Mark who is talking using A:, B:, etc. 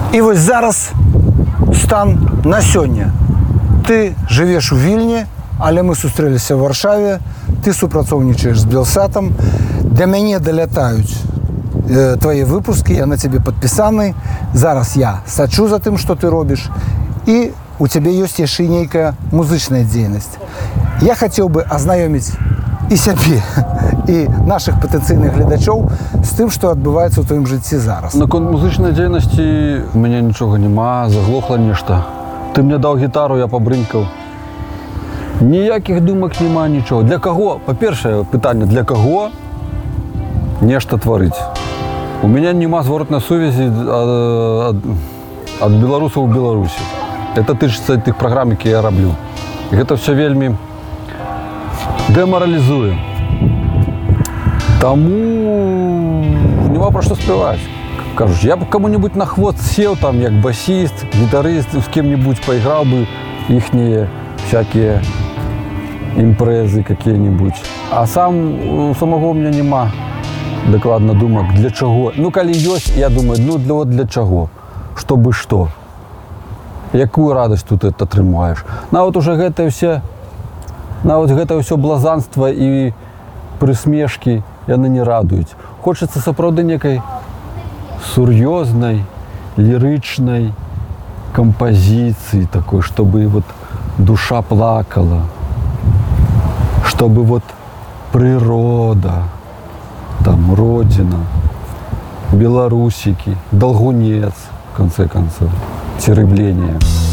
A: І вось зараз стан на сёння. Ты жывеш у Вільні, але мы сустрэліся ў Варшаве, ты супрацоўнічаеш з Белсатам, да мяне далятаюць твои выпуски, я на тебе подписаны, зараз я сачу за тым, что ты робишь, и у тебя есть яшчэ нейкая музычная дзейнасць. Я хотел бы азнаёміць і сябе, і наших патэнцыйных гледачоў з тым, што адбываецца ў тваім жыцці зараз.
B: Наконт музычнай дзейнасці у мяне нічога няма, заглохла нешта. Ты мне даў гітару, я пабрынкаў. Ніякіх думак няма, нічого. Для каго? Па-першае пытанне, для каго нешта тварыць? У меня нема зворотной сувязі ад беларусаў у Беларусі. Это тычыцца тых праграм, якія я раблю. Гэта все вельмі дэмаралізуе. Таму няма пра што спяваць. Кажуць, я б кому-нибудь на хвост сеў, там, як басіст, гітарыст, з кем-нибудь пайграў бы іхнія всякие імпрэзы какие-нибудь. А самого у меня нема дакладна думак, для чаго. Ну, калі ёсць, я думаю, ну, для чаго? Чтобы што? Якую радасць тут атрымаеш? Нават уже гэта ўсё блазанства і прысмешкі яны не радуюць. Хочацца сапраўды некай сур'ёзнай, лірычнай кампазіцыі такой, чтобы вот душа плакала, чтобы вот природа, там, родина, белорусики, долгунец, в конце концов, терыбление.